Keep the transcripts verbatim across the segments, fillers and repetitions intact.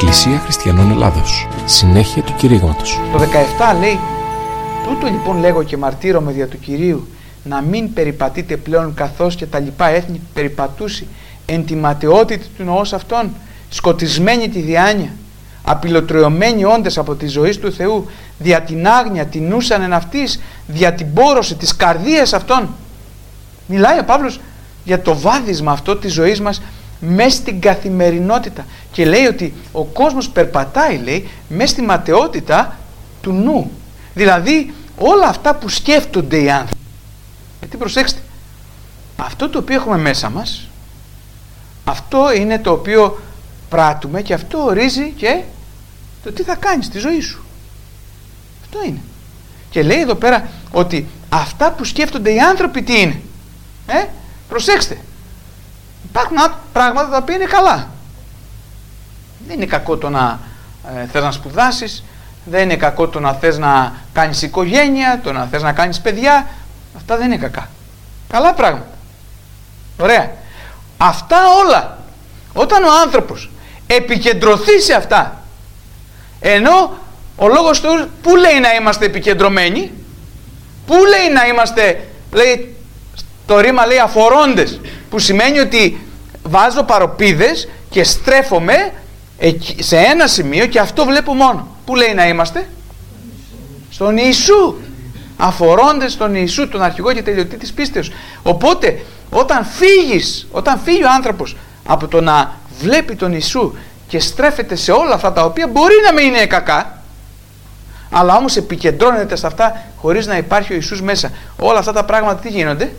Εκκλησία Χριστιανών Ελλάδος. Συνέχεια του κηρύγματος. Το δεκαεπτά λέει: τούτο λοιπόν λέγω και μαρτύρομαι δια του Κυρίου, να μην περιπατείτε πλέον καθώς και τα λοιπά έθνη περιπατούσι εν τη ματαιότητα του νοός αυτών, σκοτισμένοι τη διάνοια, απειλοτριωμένοι όντες από τη ζωή του Θεού, δια την άγνοια την νούσαν εν αυτής, δια την πόρωση της καρδίας αυτών. Μιλάει ο Παύλος για το βάδισμα αυτό της ζωής μας μες στην καθημερινότητα και λέει ότι ο κόσμος περπατάει, λέει, μες στη ματαιότητα του νου, δηλαδή όλα αυτά που σκέφτονται οι άνθρωποι. Γιατί προσέξτε, αυτό το οποίο έχουμε μέσα μας, αυτό είναι το οποίο πράττουμε και αυτό ορίζει και το τι θα κάνεις στη ζωή σου. Αυτό είναι. Και λέει εδώ πέρα ότι αυτά που σκέφτονται οι άνθρωποι τι είναι. Ε, προσέξτε. Υπάρχουν πράγματα τα οποία είναι καλά. Δεν είναι κακό το να ε, θες να σπουδάσεις, δεν είναι κακό το να θες να κάνεις οικογένεια, το να θες να κάνεις παιδιά. Αυτά δεν είναι κακά. Καλά πράγματα. Ωραία. Αυτά όλα, όταν ο άνθρωπος επικεντρωθεί σε αυτά, ενώ ο λόγος του που λέει να είμαστε επικεντρωμένοι, που λέει να είμαστε, λέει, το ρήμα λέει αφορώντες, που σημαίνει ότι βάζω παροπίδες και στρέφομαι σε ένα σημείο και αυτό βλέπω μόνο. Πού λέει να είμαστε? Στον Ιησού. Αφορώντες στον Ιησού, τον αρχηγό και τελειωτή της πίστεως. Οπότε όταν φύγεις, όταν φύγει ο άνθρωπος από το να βλέπει τον Ιησού και στρέφεται σε όλα αυτά τα οποία μπορεί να μην είναι κακά, αλλά όμως επικεντρώνεται σε αυτά χωρίς να υπάρχει ο Ιησούς μέσα, όλα αυτά τα πράγματα τι γίνονται?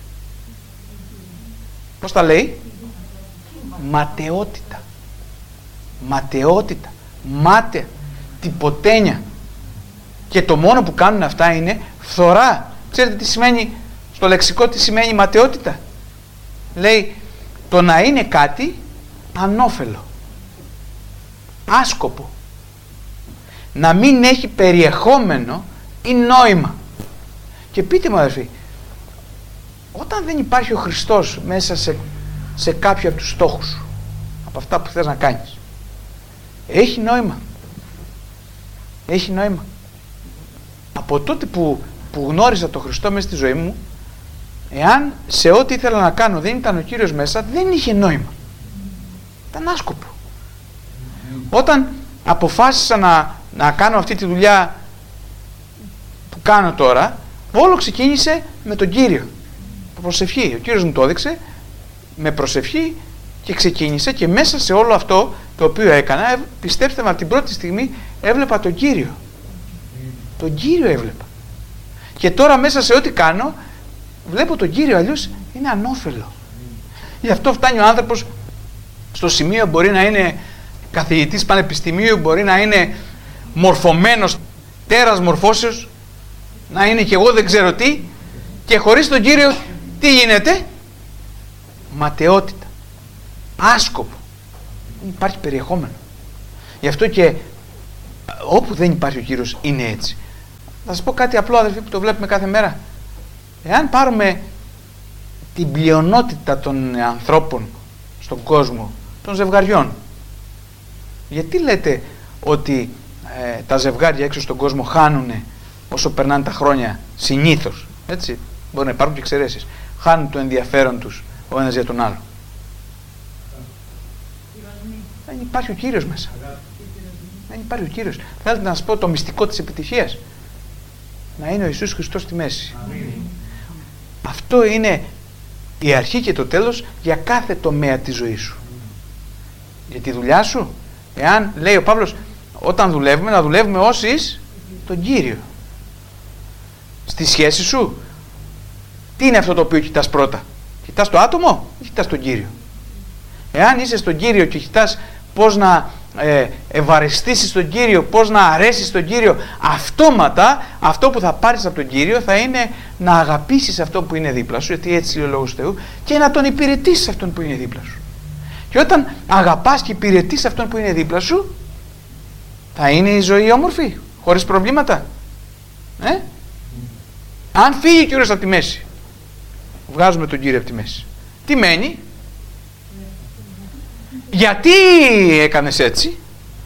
Πώς τα λέει? Ματαιότητα. Ματαιότητα. Μάταια. Τυποτένια. Και το μόνο που κάνουν αυτά είναι φθορά. Ξέρετε τι σημαίνει στο λεξικό, τι σημαίνει ματαιότητα? Λέει το να είναι κάτι ανώφελο, άσκοπο, να μην έχει περιεχόμενο ή νόημα. Και πείτε μου αδερφοί, όταν δεν υπάρχει ο Χριστός μέσα σε, σε κάποιο από τους στόχους σου, από αυτά που θες να κάνεις, έχει νόημα? Έχει νόημα? Από τότε που, που γνώρισα τον Χριστό μέσα στη ζωή μου, εάν σε ό,τι ήθελα να κάνω δεν ήταν ο Κύριος μέσα, δεν είχε νόημα. Ήταν άσκοπο. Όταν αποφάσισα να, να κάνω αυτή τη δουλειά που κάνω τώρα, όλο ξεκίνησε με τον Κύριο. Προσευχή. Ο Κύριος μου το έδειξε με προσευχή και ξεκίνησε, και μέσα σε όλο αυτό το οποίο έκανα, πιστέψτε με, από την πρώτη στιγμή έβλεπα τον Κύριο. Τον Κύριο έβλεπα. Και τώρα μέσα σε ό,τι κάνω βλέπω τον Κύριο, αλλιώς είναι ανώφελο. Γι' αυτό φτάνει ο άνθρωπος στο σημείο, μπορεί να είναι καθηγητής πανεπιστημίου, μπορεί να είναι μορφωμένος, τέρας μορφώσεως, να είναι και εγώ δεν ξέρω τι, και χωρίς τον Κύριο τι γίνεται? Ματαιότητα. Άσκοπο. Δεν υπάρχει περιεχόμενο. Γι' αυτό και όπου δεν υπάρχει ο Κύριος είναι έτσι. Θα σας πω κάτι απλό, αδελφοί, που το βλέπουμε κάθε μέρα. Εάν πάρουμε την πλειονότητα των ανθρώπων στον κόσμο, των ζευγαριών, γιατί λέτε ότι ε, τα ζευγάρια έξω στον κόσμο χάνουν όσο περνάνε τα χρόνια συνήθως? Έτσι, μπορεί να υπάρχουν και εξαιρέσεις. Χάνουν το ενδιαφέρον τους ο ένας για τον άλλο. Δεν υπάρχει ο Κύριος μέσα. Δεν υπάρχει ο Κύριος. Θέλετε να σας πω το μυστικό της επιτυχίας? Να είναι ο Ιησούς Χριστός στη μέση. Αυτό είναι η αρχή και το τέλος για κάθε τομέα της ζωής σου. Για τη δουλειά σου, εάν λέει ο Παύλος, όταν δουλεύουμε, να δουλεύουμε ως εις τον Κύριο. Στη σχέση σου, τι είναι αυτό το οποίο κοιτάς πρώτα? Κοιτάς το άτομο ή κοιτάς τον Κύριο? Εάν είσαι στον Κύριο και κοιτάς πώς να ε, ευαριστήσεις τον Κύριο, πώς να αρέσεις τον Κύριο, αυτόματα αυτό που θα πάρεις από τον Κύριο θα είναι να αγαπήσεις αυτό που είναι δίπλα σου, γιατί έτσι λέει ο λόγος του Θεού, και να τον υπηρετήσεις αυτόν που είναι δίπλα σου. Και όταν αγαπάς και υπηρετείς αυτόν που είναι δίπλα σου, θα είναι η ζωή όμορφη, χωρίς προβλήματα. Ε? Αν φύγει ο Κύριος από τη μέση, βγάζουμε τον Κύριο από τη μέση, τι μένει? Γιατί έκανες έτσι?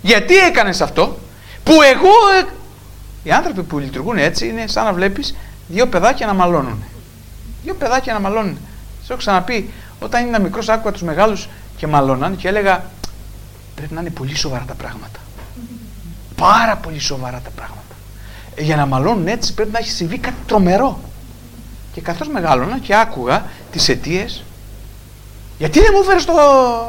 Γιατί έκανες αυτό που εγώ... Οι άνθρωποι που λειτουργούν έτσι είναι σαν να βλέπεις δύο παιδάκια να μαλώνουν. Δύο παιδάκια να μαλώνουν. Σας έχω ξαναπεί, όταν ήμουν μικρός άκουγα τους μεγάλους και μαλώναν και έλεγα πρέπει να είναι πολύ σοβαρά τα πράγματα. Πάρα πολύ σοβαρά τα πράγματα. Για να μαλώνουν έτσι πρέπει να έχει συμβεί κάτι τρομερό. Και καθώς μεγάλωνα και άκουγα τις αιτίες, γιατί δεν μου έφερες το,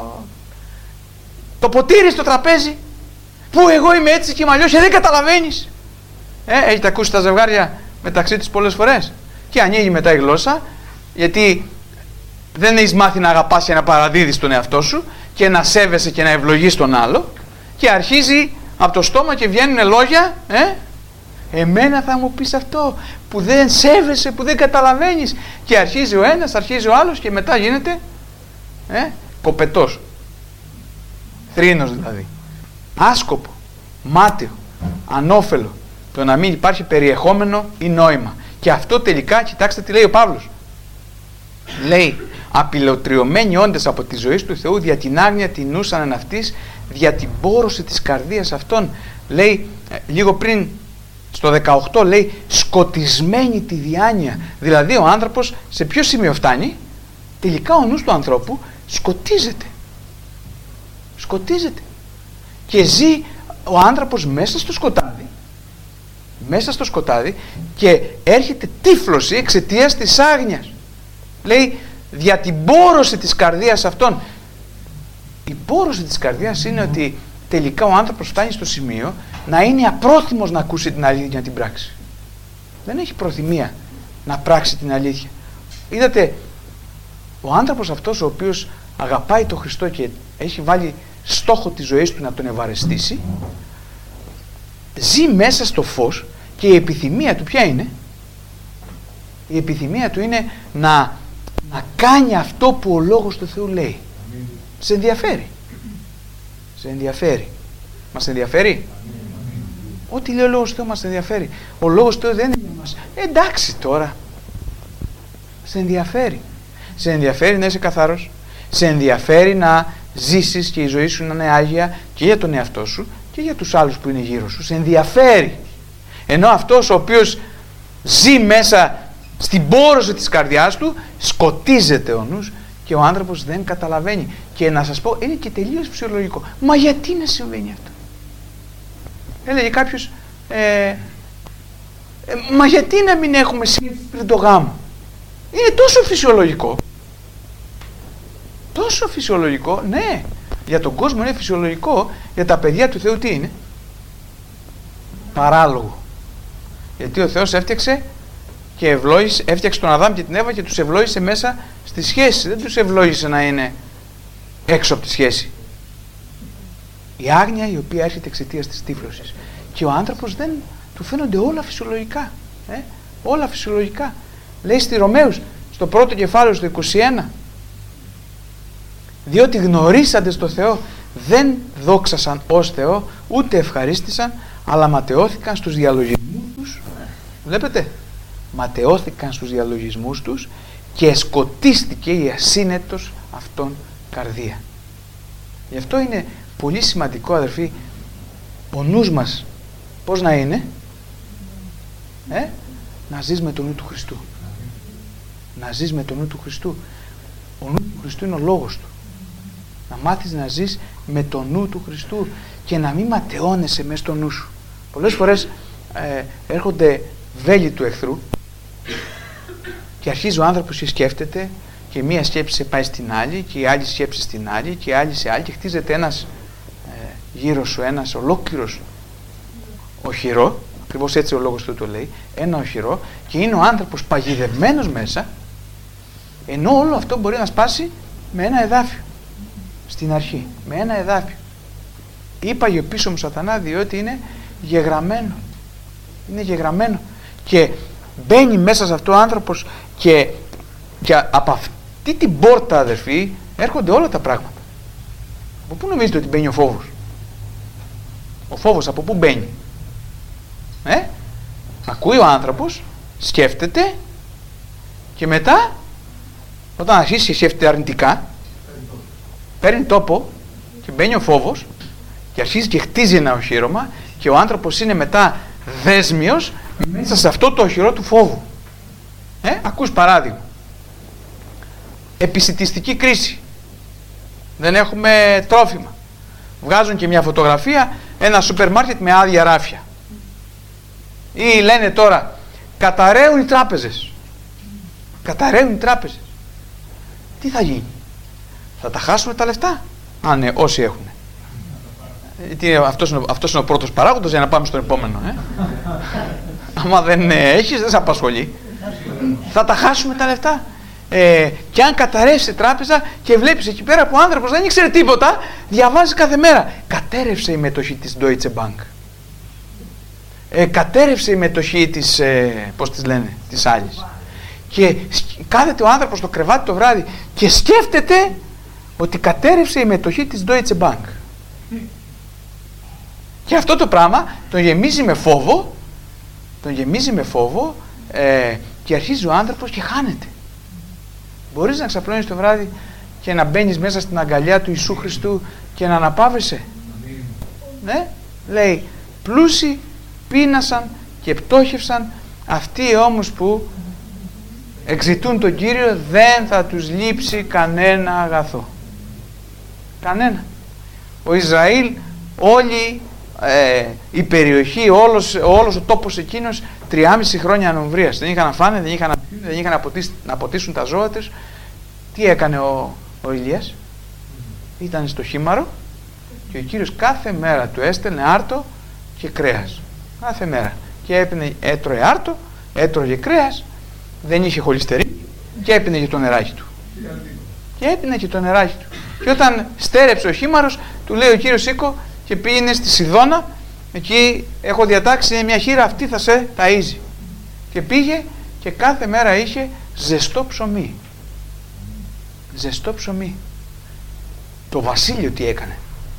το ποτήρι στο τραπέζι, που εγώ είμαι έτσι και είμαι αλλιώς και δεν καταλαβαίνεις. Ε, έχετε ακούσει τα ζευγάρια μεταξύ τους πολλές φορές? Και ανοίγει μετά η γλώσσα, γιατί δεν έχεις μάθει να αγαπάς και να παραδίδεις τον εαυτό σου και να σέβεσαι και να ευλογείς τον άλλο, και αρχίζει από το στόμα και βγαίνουν λόγια, ε, εμένα θα μου πεις αυτό, που δεν σέβεσαι, που δεν καταλαβαίνεις, και αρχίζει ο ένας, αρχίζει ο άλλος και μετά γίνεται ε, κοπετός, θρήνος δηλαδή, άσκοπο, μάταιο, ανώφελο, το να μην υπάρχει περιεχόμενο ή νόημα. Και αυτό τελικά, κοιτάξτε τι λέει ο Παύλος, λέει απειλωτριωμένοι όντες από τη ζωή του Θεού, δια την άγνοια την νούσαν εν αυτής, δια την πόρωση της καρδίας αυτών. Λέει λίγο πριν στο δεκαοκτώ, λέει σκοτισμένη τη διάνοια. Δηλαδή ο άνθρωπος σε ποιο σημείο φτάνει? Τελικά ο νους του ανθρώπου σκοτίζεται. Σκοτίζεται. Και ζει ο άνθρωπος μέσα στο σκοτάδι, μέσα στο σκοτάδι, και έρχεται τύφλωση εξαιτίας της άγνοιας. Λέει δια την πόρωση της καρδίας αυτών. Η πόρωση της καρδίας είναι ότι τελικά ο άνθρωπος φτάνει στο σημείο να είναι απρόθυμος να ακούσει την αλήθεια και να την πράξει. Δεν έχει προθυμία να πράξει την αλήθεια. Είδατε, ο άνθρωπος αυτός ο οποίος αγαπάει τον Χριστό και έχει βάλει στόχο της ζωής του να τον ευαρεστήσει, ζει μέσα στο φως, και η επιθυμία του ποια είναι? Η επιθυμία του είναι να, να κάνει αυτό που ο Λόγος του Θεού λέει. Σε ενδιαφέρει. Σε ενδιαφέρει. Μας ενδιαφέρει? Ό,τι λέει ο Λόγος του Θεού μας ενδιαφέρει. Ο Λόγος του Θεού δεν είναι για μας. Ε, εντάξει τώρα. Σε ενδιαφέρει. Σε ενδιαφέρει να είσαι καθαρός. Σε ενδιαφέρει να ζήσεις και η ζωή σου να είναι άγια και για τον εαυτό σου και για τους άλλους που είναι γύρω σου. Σε ενδιαφέρει. Ενώ αυτός ο οποίος ζει μέσα στην πόρωση της καρδιάς του, σκοτίζεται ο νους και ο άνθρωπος δεν καταλαβαίνει. Και να σας πω, είναι και τελείως φυσιολογικό. Μα γιατί να συμβαίνει αυτό? Έλεγε κάποιος, ε, ε, μα γιατί να μην έχουμε σχέση πριν το γάμο? Είναι τόσο φυσιολογικό. Τόσο φυσιολογικό, ναι. Για τον κόσμο είναι φυσιολογικό, για τα παιδιά του Θεού τι είναι? Παράλογο. Γιατί ο Θεός έφτιαξε και ευλόγησε, έφτιαξε τον Αδάμ και την Εύα και τους ευλόγησε μέσα στη σχέση. Δεν τους ευλόγησε να είναι έξω από τη σχέση. Η άγνοια η οποία έρχεται εξαιτίας της τύφλωσης. Και ο άνθρωπος δεν του φαίνονται όλα φυσιολογικά. Ε? Όλα φυσιολογικά. Λέει στη Ρωμαίους, στο πρώτο κεφάλαιο, στο είκοσι ένα, διότι γνωρίσαντε στο Θεό, δεν δόξασαν ως Θεό, ούτε ευχαρίστησαν, αλλά ματαιώθηκαν στους διαλογισμούς τους. Βλέπετε, ματαιώθηκαν στους διαλογισμούς τους και σκοτίστηκε η ασύνετος αυτών καρδία. Γι' αυτό είναι πολύ σημαντικό, αδερφοί, ο νους μας πώς να είναι? Ε? Να ζεις με τον νου του Χριστού. Να ζεις με τον νου του Χριστού. Ο νου του Χριστού είναι ο λόγος του. Να μάθεις να ζεις με τον νου του Χριστού και να μην ματαιώνεσαι μέσα στο νου σου. Πολλές φορές ε, έρχονται βέλη του εχθρού και αρχίζει ο άνθρωπος και σκέφτεται, και μία σκέψη πάει στην άλλη και η άλλη σκέψη στην άλλη και η άλλη σε άλλη, και χτίζεται ένας ε, γύρω σου ένας ολόκληρος οχυρό, ακριβώς έτσι ο λόγος του το λέει, ένα οχυρό, και είναι ο άνθρωπος παγιδευμένος μέσα, ενώ όλο αυτό μπορεί να σπάσει με ένα εδάφιο στην αρχή, με ένα εδάφιο. Είπαγε πίσω μου Σατανά, διότι είναι γεγραμμένο. Είναι γεγραμμένο. Και μπαίνει μέσα σε αυτό ο άνθρωπος και, και από αυτή την πόρτα, αδερφοί, έρχονται όλα τα πράγματα. Από πού νομίζετε ότι μπαίνει ο φόβος? Ο φόβος από πού μπαίνει? Ε? Ακούει ο άνθρωπος, σκέφτεται, και μετά όταν αρχίσει και σκέφτεται αρνητικά, παίρνει τόπο και μπαίνει ο φόβος Και αρχίζει και χτίζει ένα οχύρωμα και ο άνθρωπος είναι μετά δέσμιος μέσα σε αυτό το οχυρό του φόβου. Ε, ακούς παράδειγμα. Επισιτιστική κρίση. Δεν έχουμε τρόφιμα. Βγάζουν και μια φωτογραφία, ένα σούπερ μάρκετ με άδεια ράφια. Ή λένε τώρα, καταραίουν οι τράπεζες. Καταραίουν οι τράπεζες. Τι θα γίνει? Θα τα χάσουμε τα λεφτά? Αν ναι, όσοι έχουν. Ε, αυτός, είναι, αυτός είναι ο πρώτος παράγοντας για να πάμε στον επόμενο. Ε. Άμα δεν ε, έχεις, δεν σε απασχολεί. Θα τα χάσουμε τα λεφτά. Ε, και αν καταρρεύσει η τράπεζα και βλέπεις εκεί πέρα που ο άνθρωπος δεν ήξερε τίποτα, διαβάζει κάθε μέρα. Κατέρευσε η μετοχή της Deutsche Bank. Ε, κατέρευσε η μετοχή της, ε, πώς τις λένε, της άλλης. Και κάθεται ο άνθρωπος στο κρεβάτι το βράδυ και σκέφτεται ότι κατέρευσε η μετοχή της Deutsche Bank. Και αυτό το πράγμα τον γεμίζει με φόβο, τον γεμίζει με φόβο ε, και αρχίζει ο άνθρωπος και χάνεται. Μπορείς να ξαπλώνεις το βράδυ και να μπαίνεις μέσα στην αγκαλιά του Ιησού Χριστού και να αναπαύεσαι? Ναι, λέει, πλούσιοι πείνασαν και πτώχευσαν, αυτοί όμως που εξητούν τον Κύριο δεν θα τους λείψει κανένα αγαθό. Κανένα. Ο Ισραήλ, όλη ε, η περιοχή, όλος, όλος ο τόπος εκείνος, τριάμιση χρόνια ανομβρίας. Δεν είχαν να φάνε, δεν είχαν να πιούν, δεν είχαν να, ποτίσ, να ποτίσουν τα ζώα τους. Τι έκανε ο, ο Ηλίας? Ήταν στο χήμαρο και ο Κύριος κάθε μέρα του έστελνε άρτο και κρέας. Κάθε μέρα. Και έπινε, έτρωε άρτο, έτρωγε κρέας, δεν είχε χολυστερίνη και έπινε και το νεράκι του. Και έπινε και το νεράκι του. Και όταν στέρεψε ο χήμαρος, του λέει ο Κύριος, σήκω και πήγαινε στη Σιδώνα, εκεί έχω διατάξει μια χείρα, αυτή θα σε ταΐζει. Και πήγε και κάθε μέρα είχε ζεστό ψωμί. Ζεστό ψωμί. Το βασίλειο τι έκανε?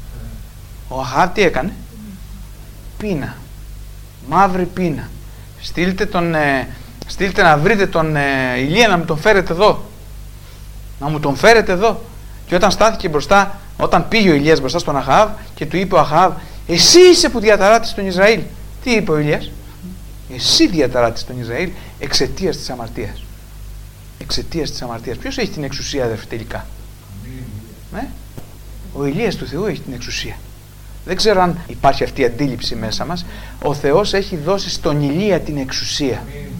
Ο Αχάβ τι έκανε? Πείνα. Μαύρη πείνα. Στείλτε, τον, ε, στείλτε να βρείτε τον ε, Ηλία να μου τον φέρετε εδώ. Να μου τον φέρετε εδώ. Και όταν στάθηκε μπροστά, όταν πήγε ο Ηλίας μπροστά στον Αχάβ και του είπε ο Αχάβ, εσύ είσαι που διαταράτης τον Ισραήλ. Τι είπε ο Ηλίας? Εσύ διαταράτης τον Ισραήλ εξαιτίας της αμαρτίας. Εξαιτίας της αμαρτίας. Ποιος έχει την εξουσία, αδερφοί, τελικά? Ε? Ο Ηλίας του Θεού έχει την εξουσία. Δεν ξέρω αν υπάρχει αυτή η αντίληψη μέσα μας. Ο Θεός έχει δώσει στον Ηλία την εξουσία. Αμήν.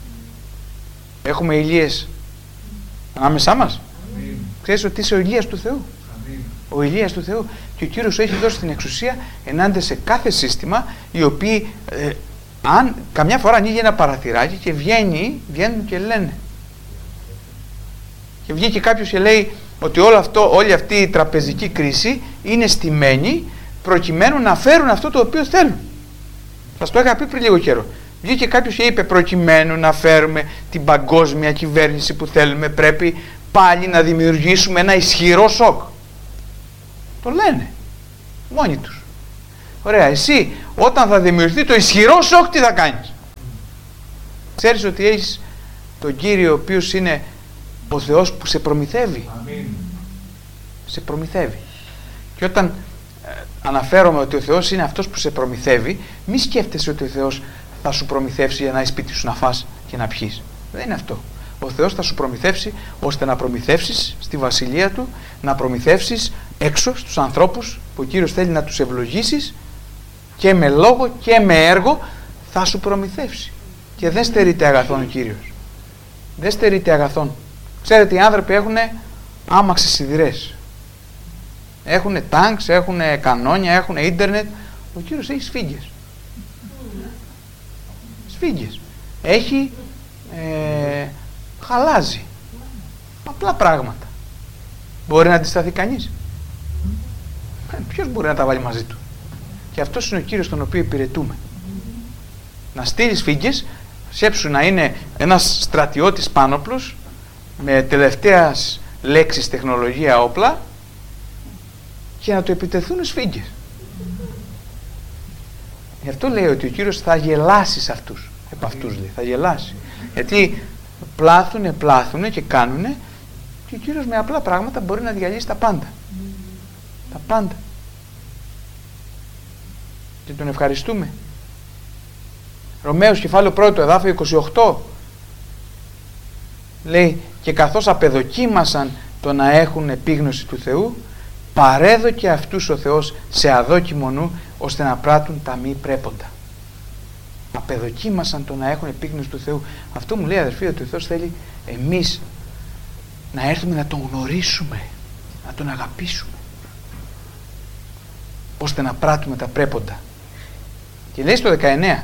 Έχουμε Ηλίες ανάμεσά μας. Αμήν. Ξέρεις ότι είσαι ο Ηλίας του Θεού? Αμήν. Ο Ηλίας του Θεού. Και ο Κύριος έχει δώσει την εξουσία ενάντια σε κάθε σύστημα, οι οποίοι ε, αν καμιά φορά ανοίγει ένα παραθυράκι και βγαίνει, βγαίνουν και λένε. Και βγήκε κάποιος και λέει ότι όλο αυτό, όλη αυτή η τραπεζική κρίση είναι στημένη προκειμένου να φέρουν αυτό το οποίο θέλουν. Σας το είχα πει πριν λίγο καιρό. Βγήκε κάποιος και είπε, προκειμένου να φέρουμε την παγκόσμια κυβέρνηση που θέλουμε, πρέπει πάλι να δημιουργήσουμε ένα ισχυρό σοκ. Το λένε μόνοι τους. Ωραία, εσύ όταν θα δημιουργηθεί το ισχυρό σοκ, τι θα κάνεις? Ξέρεις ότι έχεις τον Κύριο ο οποίος είναι ο Θεός που σε προμηθεύει. Αμήν. Σε προμηθεύει. Και όταν ε, αναφέρομαι ότι ο Θεός είναι αυτός που σε προμηθεύει, μη σκέφτεσαι ότι ο Θεός θα σου προμηθεύσει για να είσαι σπίτι σου να φας και να πιείς. Δεν είναι αυτό. Ο Θεός θα σου προμηθεύσει ώστε να προμηθεύσεις στη βασιλεία Του, να προμηθεύσεις έξω στους ανθρώπους που ο Κύριος θέλει να τους ευλογήσεις, και με λόγο και με έργο θα σου προμηθεύσει. Και δεν στερείται αγαθόν ο Κύριος. Δεν στερείται αγαθόν. Ξέρετε, οι άνθρωποι έχουν άμαξες σιδηρές. Έχουν τάγκς, έχουν κανόνια, έχουν ίντερνετ. Ο Κύριος έχει σφίγγες. Σφίγγες. Έχει ε, χαλάζει. Απλά πράγματα. Μπορεί να αντισταθεί κανείς? Ποιος μπορεί να τα βάλει μαζί του? Και αυτός είναι ο Κύριος τον οποίο υπηρετούμε. Να στείλει σφίγγες, σκέψου να είναι ένας στρατιώτης πάνωπλος με τελευταίας λέξης τεχνολογία όπλα και να το επιτεθούν σφίγγες. Γι' αυτό λέει ότι ο Κύριος θα γελάσει σε αυτούς. Επ' αυτούς λέει, θα γελάσει. Γιατί πλάθουνε, πλάθουνε και κάνουνε, και ο Κύριος με απλά πράγματα μπορεί να διαλύσει τα πάντα. Τα πάντα. και τον ευχαριστούμε. Ρωμαίους κεφάλαιο πρώτο, εδάφιο είκοσι οκτώ, λέει, και καθώς απεδοκίμασαν το να έχουν επίγνωση του Θεού, παρέδωκε αυτούς ο Θεός σε αδόκιμο νου, ώστε να πράττουν τα μη πρέποντα. Απεδοκίμασαν το να έχουν επίγνωση του Θεού. Αυτό μου λέει, αδερφοί, ότι ο Θεός θέλει εμείς να έρθουμε να τον γνωρίσουμε, να τον αγαπήσουμε, ώστε να πράττουμε τα πρέποντα. Και λέει στο δεκαεννέα,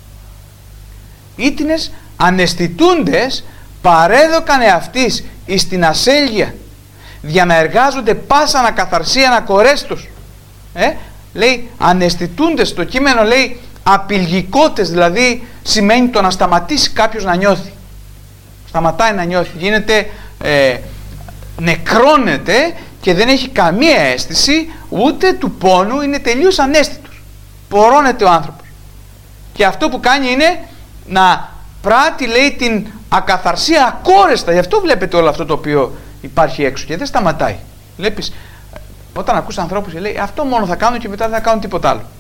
ήτινες αναισθητούντες παρέδωκαν εαυτής εις την ασέλγεια, για να εργάζονται πάσα ανακαθαρσία ανακορέστος. Ε, λέει αναισθητούντες, το κείμενο λέει απειλγικότες, δηλαδή σημαίνει το να σταματήσει κάποιος να νιώθει. Σταματάει να νιώθει, γίνεται, ε, νεκρώνεται και δεν έχει καμία αίσθηση ούτε του πόνου, είναι τελείως αναίσθητος. Πορώνεται ο άνθρωπος. Και αυτό που κάνει είναι να πράττει, λέει, την ακαθαρσία ακόρεστα. Γι' αυτό βλέπετε όλο αυτό το οποίο υπάρχει έξω και δεν σταματάει. Βλέπεις, όταν ακούς ανθρώπους και λέει αυτό μόνο θα κάνω και μετά δεν θα κάνω τίποτα άλλο.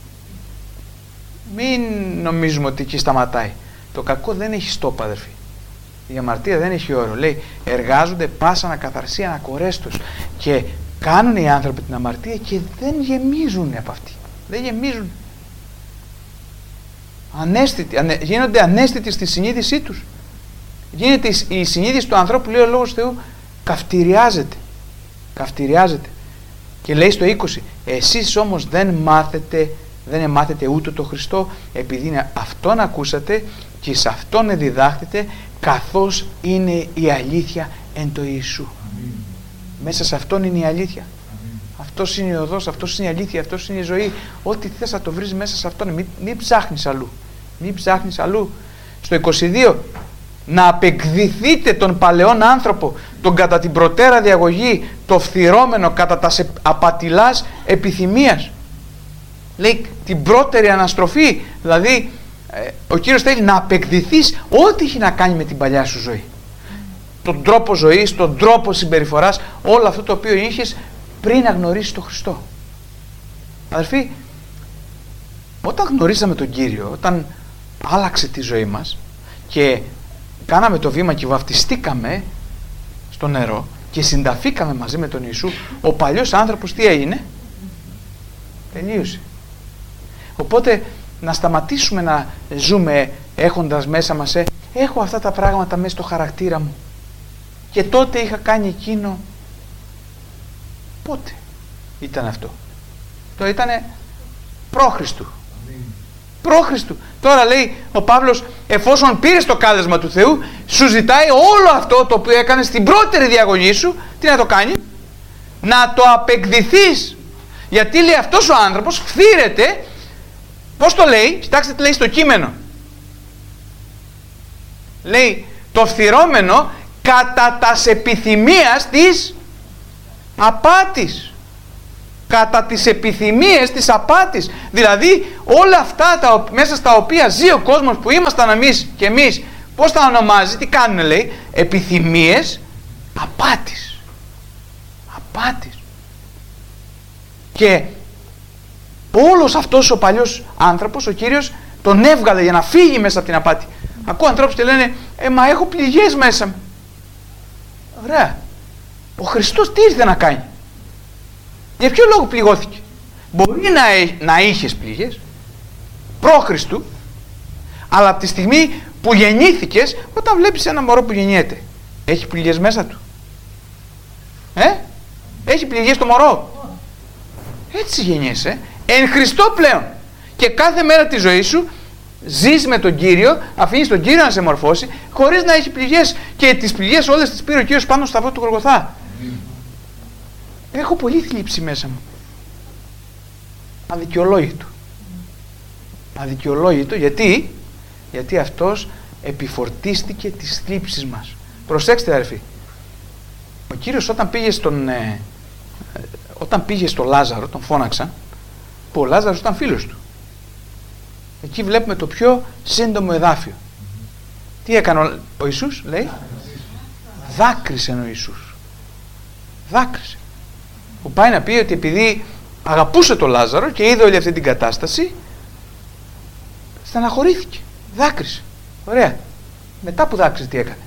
Μην νομίζουμε ότι εκεί σταματάει. Το κακό δεν έχει στόπ, αδερφοί. Η αμαρτία δεν έχει όρο. Λέει εργάζονται πάσα ανακαθαρσία ανακορέστος, και κάνουν οι άνθρωποι την αμαρτία και δεν γεμίζουν από αυτή. Δεν γεμίζουν. Ανέστητοι, ανε, γίνονται ανέστητοι στη συνείδησή τους. Γίνεται η, η συνείδηση του ανθρώπου, λέει ο Λόγος Θεού, καυτηριάζεται. Καυτηριάζεται. Και λέει στο είκοσι, εσείς όμως δεν μάθετε, δεν μάθετε ούτε το Χριστό, επειδή είναι αυτόν ακούσατε και σε αυτόν διδάχτετε, καθώς είναι η αλήθεια εν το Ιησού. Αμήν. Μέσα σε αυτόν είναι η αλήθεια. Αμήν. Αυτός είναι η οδός, αυτός είναι η αλήθεια, αυτός είναι η ζωή. Ό,τι θες να το βρεις μέσα σε αυτόν. Μην, μην ψάχνεις αλλού. Μην ψάχνεις αλλού. Στο είκοσι δύο, να απεκδηθείτε τον παλαιόν άνθρωπο, τον κατά την προτέρα διαγωγή, το φθυρώμενο κατά τα απατηλάς επιθυμίας. Λέει την πρώτερη αναστροφή, δηλαδή ε, ο Κύριος θέλει να απεκδηθείς ό,τι έχει να κάνει με την παλιά σου ζωή. Τον τρόπο ζωής, τον τρόπο συμπεριφοράς, όλο αυτό το οποίο είχες πριν να γνωρίσεις τον Χριστό. Αδερφοί, όταν γνωρίσαμε τον Κύριο, όταν άλλαξε τη ζωή μας και κάναμε το βήμα και βαφτιστήκαμε στο νερό και συνταφήκαμε μαζί με τον Ιησού, ο παλιός άνθρωπος τι έγινε? Τελείωσε. Οπότε να σταματήσουμε να ζούμε έχοντας μέσα μας ε, έχω αυτά τα πράγματα μέσα στο χαρακτήρα μου και τότε είχα κάνει εκείνο. Πότε ήταν αυτό? Το ήτανε προ-Χριστού. Προ-Χριστού. Τώρα λέει ο Παύλος, εφόσον πήρες το κάλεσμα του Θεού, σου ζητάει όλο αυτό το οποίο έκανε στην πρώτερη διαγωγή σου, τι να το κάνει? Να το απεκδηθείς. Γιατί λέει αυτός ο άνθρωπος φθήρεται, πώς το λέει? Κοιτάξτε τι λέει στο κείμενο. Λέει το φθυρώμενο κατά τας επιθυμίας της απάτης. Κατά τις επιθυμίες της απάτης. Δηλαδή όλα αυτά τα, μέσα στα οποία ζει ο κόσμος που ήμασταν εμείς και εμείς, πώς τα ονομάζει, τι κάνουν, λέει? Επιθυμίες απάτης. Απάτης. Και όλος αυτός ο παλιός άνθρωπος, ο Κύριος τον έβγαλε για να φύγει μέσα από την απάτη. Ακούω ανθρώπους και λένε ε μα έχω πληγές μέσα μου. Ωραία. Ο Χριστός τι ήρθε να κάνει? Για ποιο λόγο πληγώθηκε? Μπορεί να, να είχες πληγές προ Χριστού, αλλά από τη στιγμή που γεννήθηκες, όταν βλέπεις ένα μωρό που γεννιέται, έχει πληγές μέσα του? Ε? Έχει πληγές το μωρό? Έτσι γεννιέσαι εν Χριστώ πλέον, και κάθε μέρα της ζωής σου ζεις με τον Κύριο, αφήνεις τον Κύριο να σε μορφώσει χωρίς να έχει πληγές, και τις πληγές όλες τις πήρε ο Κύριος πάνω στο σταυρό του Γολγοθά. Έχω πολύ θλίψη μέσα μου. Αδικαιολόγητο. Αδικαιολόγητο γιατί, γιατί αυτός επιφορτίστηκε τις θλίψεις μας. Προσέξτε αδερφοί. Ο Κύριος όταν πήγε στον, ε, όταν πήγε στο Λάζαρο, τον φώναξαν, που ο Λάζαρος ήταν φίλος του. Εκεί βλέπουμε το πιο σύντομο εδάφιο. Τι έκανε ο, ο Ιησούς, λέει? Δάκρυσε ο Ιησούς. Δάκρυσε. Που πάει να πει ότι επειδή αγαπούσε τον Λάζαρο και είδε όλη αυτή την κατάσταση, στεναχωρήθηκε, δάκρυσε. Ωραία. Μετά που δάκρυσε τι έκανε?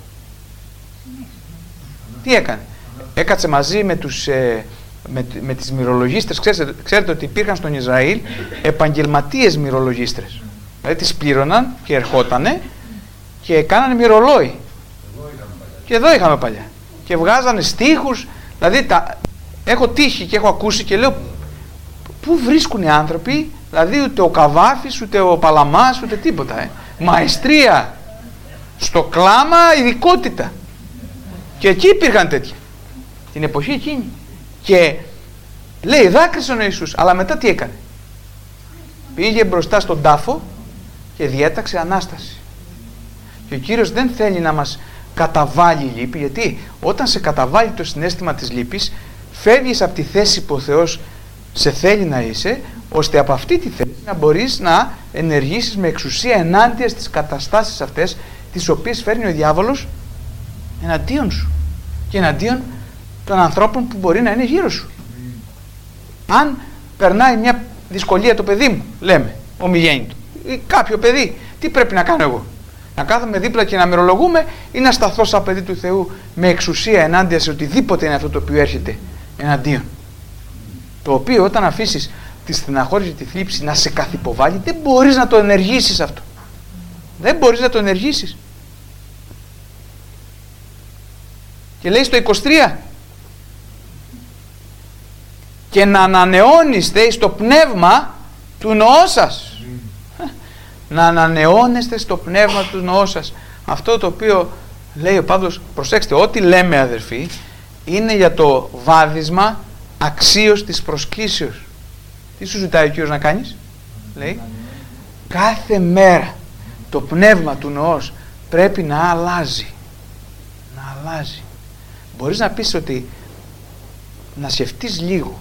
Τι έκανε? Έκατσε μαζί με, τους, ε, με, με τις μυρολογίστρες. Ξέρετε, ξέρετε ότι υπήρχαν στον Ισραήλ επαγγελματίες μυρολογίστρες. Δηλαδή τις πλήρωναν και ερχότανε και κάνανε μυρολόι. Και εδώ είχαμε παλιά. Και βγάζανε στίχους. Δηλαδή τα, έχω τύχει και έχω ακούσει και λέω, πού βρίσκουν οι άνθρωποι, δηλαδή ούτε ο Καβάφης, ούτε ο Παλαμάς, ούτε τίποτα. Ε. Μαεστρία, στο κλάμα, ειδικότητα. Και εκεί υπήρχαν τέτοια. Την εποχή εκείνη. Και λέει, δάκρυσε ο Ιησούς, αλλά μετά τι έκανε? Πήγε μπροστά στον τάφο και διέταξε Ανάσταση. Και ο Κύριος δεν θέλει να μας καταβάλει λύπη, γιατί όταν σε καταβάλει το συναίσθημα της λύπης, φεύγεις από τη θέση που ο Θεός σε θέλει να είσαι, ώστε από αυτή τη θέση να μπορείς να ενεργήσεις με εξουσία ενάντια στις καταστάσεις αυτές, τις οποίες φέρνει ο διάβολος εναντίον σου και εναντίον των ανθρώπων που μπορεί να είναι γύρω σου. Αν περνάει μια δυσκολία το παιδί μου, λέμε, ομιγέννητο, ή κάποιο παιδί, τι πρέπει να κάνω εγώ? Να κάθομαι δίπλα και να μυρολογούμε, ή να σταθώ σαν παιδί του Θεού με εξουσία ενάντια σε οτιδήποτε είναι αυτό το οποίο έρχεται εναντίον? Το οποίο όταν αφήσεις τη στεναχώρηση, τη θλίψη να σε καθυποβάλει, δεν μπορείς να το ενεργήσεις αυτό. Δεν μπορείς να το ενεργήσεις. Και λέει στο είκοσι τρία, και να ανανεώνεστε στο πνεύμα του νοό σας. Mm. Να ανανεώνεστε στο πνεύμα του νοό σας. Αυτό το οποίο λέει ο Παύλος, προσέξτε, ό,τι λέμε αδερφοί, είναι για το βάδισμα αξίως της προσκλήσεως. Τι σου ζητάει ο Κύριος να κάνεις? Λέει, κάθε μέρα το πνεύμα του νοός πρέπει να αλλάζει. Να αλλάζει. Μπορείς να πεις ότι, να σκεφτείς λίγο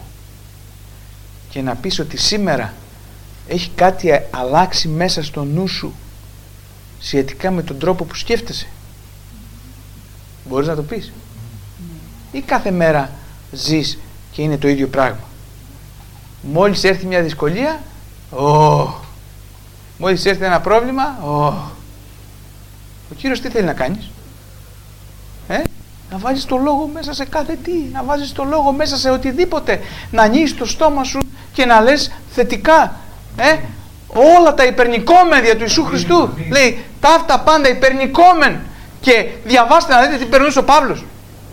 και να πεις ότι σήμερα έχει κάτι αλλάξει μέσα στο νου σου σχετικά με τον τρόπο που σκέφτεσαι? Μπορείς να το πεις? Ή κάθε μέρα ζεις και είναι το ίδιο πράγμα? Μόλις έρθει μια δυσκολία, oh. μόλις έρθει ένα πρόβλημα, oh. ο Κύριος τι θέλει να κάνεις? Ε? Να βάζεις το λόγο μέσα σε κάθε τι, να βάζεις το λόγο μέσα σε οτιδήποτε, να ανοίξεις το στόμα σου και να λες θετικά. Ε? Όλα τα υπερνικόμεν δια του Ιησού Χριστού. Λέει, ταύτα πάντα υπερνικόμεν. Και διαβάστε να δείτε τι περνούσε ο Παύλος.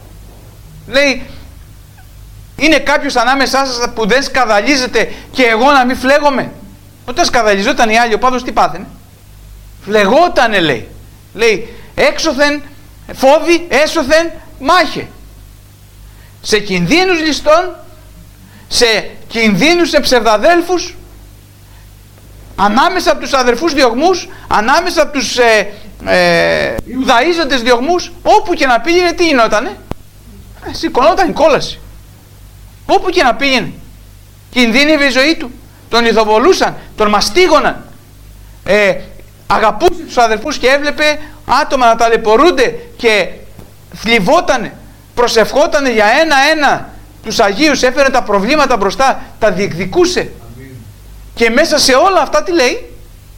Λέει, είναι κάποιος ανάμεσά σας που δεν σκαδαλίζεται και εγώ να μην φλέγομαι? Όταν σκαδαλιζόταν οι άλλοι, ο Παύλος τι πάθαινε? Φλεγότανε, λέει. Λέει, έξωθεν φόβη, έσωθεν μάχε. Σε κινδύνους ληστών, σε κινδύνους σε ψευδαδέλφους, ανάμεσα από τους αδερφούς διωγμούς, ανάμεσα από τους ε, ε, Ιουδαίζοντες διωγμούς, όπου και να πήγαινε τι γινότανε? Ε, σηκωνόταν η κόλαση. Όπου και να πήγαινε κινδύνευε η ζωή του. Τον ειδοβολούσαν, τον μαστίγωναν, ε, αγαπούσε τους αδερφούς και έβλεπε άτομα να ταλαιπωρούνται και θλιβότανε, προσευχότανε για ένα-ένα τους Αγίους, έφερε τα προβλήματα μπροστά, τα διεκδικούσε. Αμήν. Και μέσα σε όλα αυτά τι λέει?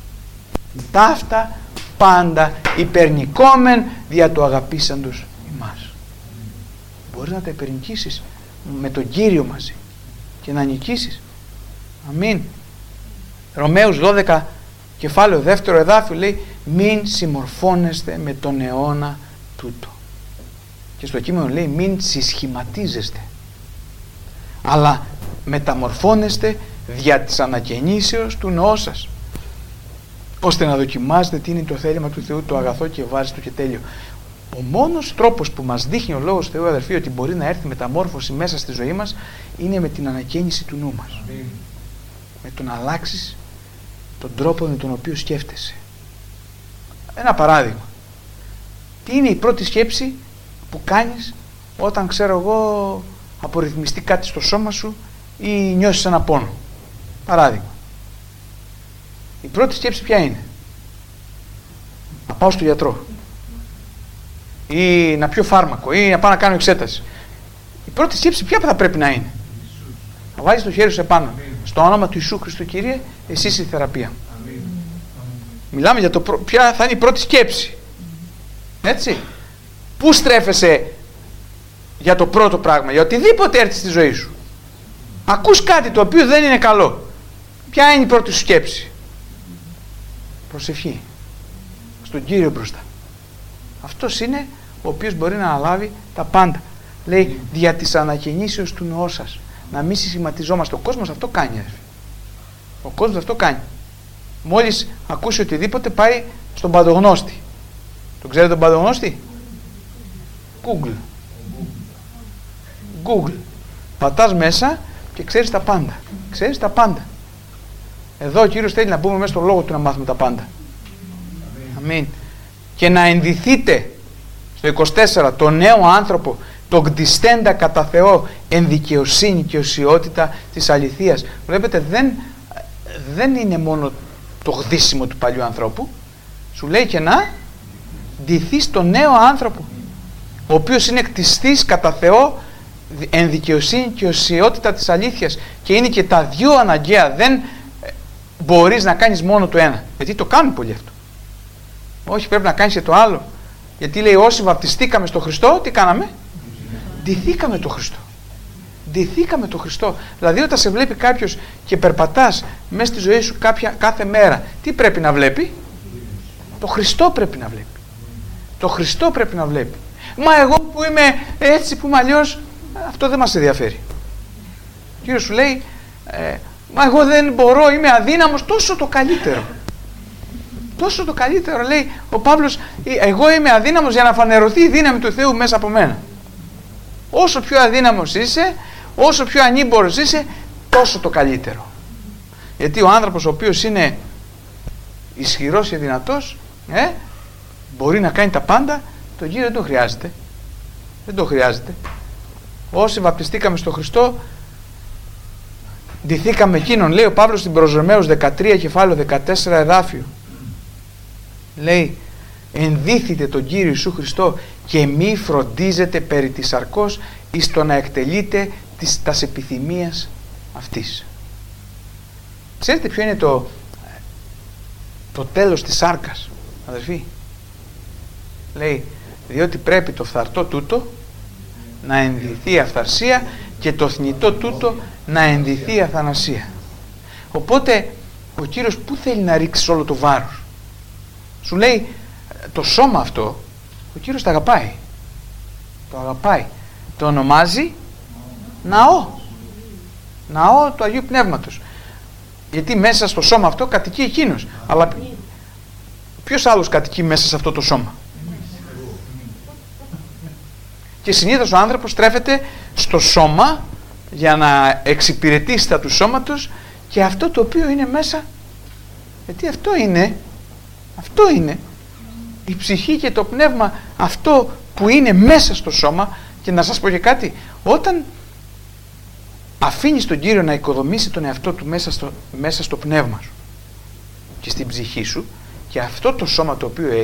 Ταύτα πάντα υπερνικόμεν δια του αγαπήσαντος ημάς. Μπορείς να τα υπερνικήσεις με τον Κύριο μαζί και να νικήσεις. Αμήν. Ρωμαίους δώδεκα κεφάλαιο δεύτερο εδάφιο λέει, μην συμμορφώνεστε με τον αιώνα τούτο. Και στο κείμενο λέει, μην συσχηματίζεστε, αλλά μεταμορφώνεστε δια της ανακαινήσεως του νοός σας, ώστε να δοκιμάζετε τι είναι το θέλημα του Θεού, το αγαθό και ευάριστο και τέλειο. Ο μόνος τρόπος που μας δείχνει ο Λόγος Θεού, αδερφοί, ότι μπορεί να έρθει μεταμόρφωση μέσα στη ζωή μας, είναι με την ανακαίνιση του νου μας. Mm. Με το να αλλάξεις τον τρόπο με τον οποίο σκέφτεσαι. Ένα παράδειγμα. Τι είναι η πρώτη σκέψη που κάνεις όταν, ξέρω εγώ, απορριθμιστεί κάτι στο σώμα σου ή νιώσεις ένα πόνο? Παράδειγμα. Η πρώτη σκέψη ποια είναι? Να πάω στο γιατρό, ή να πιω φάρμακο, ή να πάω να κάνω εξέταση. Η πρώτη σκέψη ποια θα πρέπει να είναι? Βάζεις το χέρι σου επάνω. Στο όνομα του Ιησού Χριστού, Κύριε, εσύ είσαι η θεραπεία. Αμήν. Μιλάμε για το προ... ποια θα είναι η πρώτη σκέψη. Έτσι. Πού στρέφεσαι για το πρώτο πράγμα, για οτιδήποτε έρθει στη ζωή σου. Ακούς κάτι το οποίο δεν είναι καλό. Ποια είναι η πρώτη σου σκέψη? Προσευχή. Στον Κύριο μπροστά. Αυτός είναι ο οποίος μπορεί να αναλάβει τα πάντα. Λέει, δια της ανακαινήσεως του νοός σας. Να μην συσχηματιζόμαστε. Ο κόσμος αυτό κάνει. Αρφή. Ο κόσμος αυτό κάνει. Μόλις ακούσει οτιδήποτε πάει στον παντογνώστη. Τον ξέρετε τον παντογνώστη? Google. Google. Πατάς μέσα και ξέρεις τα πάντα. Ξέρεις τα πάντα. Εδώ ο Κύριος θέλει να μπούμε μέσα στον λόγο του να μάθουμε τα πάντα. Αμήν. Και να ενδυθείτε στο είκοσι τέσσερα το νέο άνθρωπο, τον κτιστέντα κατά Θεό εν δικαιοσύνη και οσιότητα της αληθείας. Βλέπετε, δεν, δεν είναι μόνο το γδύσιμο του παλιού ανθρώπου. Σου λέει και να ντυθείς το νέο άνθρωπο, ο οποίος είναι κτιστής κατά Θεό εν δικαιοσύνη και οσιότητα της αλήθειας. Και είναι και τα δυο αναγκαία. Δεν μπορείς να κάνεις μόνο το ένα. Γιατί το κάνουν πολύ αυτό. Όχι, πρέπει να κάνεις και το άλλο. Γιατί λέει, όσοι βαπτιστήκαμε στο Χριστό, τι κάναμε? Ντυθήκαμε το Χριστό. Ντυθήκαμε το Χριστό. Δηλαδή, όταν σε βλέπει κάποιος και περπατάς μέσα στη ζωή σου κάποια, κάθε μέρα, τι πρέπει να βλέπει? Το Χριστό πρέπει να βλέπει. Το Χριστό πρέπει να βλέπει. Μα εγώ που είμαι έτσι, που είμαι αλλιώς, αυτό δεν μας ενδιαφέρει. Ο Κύριος σου λέει, ε, μα εγώ δεν μπορώ, είμαι αδύναμος, τόσο το καλύτερο. Τόσο το καλύτερο, λέει ο Παύλος, εγώ είμαι αδύναμος για να φανερωθεί η δύναμη του Θεού μέσα από μένα. Όσο πιο αδύναμος είσαι, όσο πιο ανήμπορος είσαι, τόσο το καλύτερο. Γιατί ο άνθρωπος ο οποίος είναι ισχυρός και δυνατός, ε, μπορεί να κάνει τα πάντα, τον Κύριο δεν τον χρειάζεται. Δεν τον χρειάζεται. Όσοι βαπτιστήκαμε στο Χριστό, ντυθήκαμε εκείνον, λέει ο Παύλος στην προς Ρωμαίους δεκατρία κεφάλαιο δεκατέσσερα εδάφιο. Λέει, ενδύθητε τον Κύριο Ιησού Χριστό και μη φροντίζετε περί της σαρκός εις το να εκτελείτε τις τας επιθυμίας αυτής. Ξέρετε ποιο είναι το, το τέλος της σάρκας, αδερφοί? Λέει, διότι πρέπει το φθαρτό τούτο να ενδυθεί αυθαρσία και το θνητό τούτο να ενδυθεί αθανασία. Οπότε ο Κύριος πού θέλει να ρίξει όλο το βάρος? Σου λέει, το σώμα αυτό ο Κύριος το αγαπάει. Το αγαπάει. Το ονομάζει ναό. Ναό του Αγίου Πνεύματος. Γιατί μέσα στο σώμα αυτό κατοικεί εκείνος. Αλλά ποιος άλλος κατοικεί μέσα σε αυτό το σώμα? Και συνήθως ο άνθρωπος στρέφεται στο σώμα για να εξυπηρετήσει τα του σώματος και αυτό το οποίο είναι μέσα, γιατί αυτό είναι αυτό είναι η ψυχή και το πνεύμα, αυτό που είναι μέσα στο σώμα. Και να σας πω και κάτι, όταν αφήνεις τον Κύριο να οικοδομήσει τον εαυτό του μέσα στο, μέσα στο πνεύμα σου και στην ψυχή σου, και αυτό το σώμα το οποίο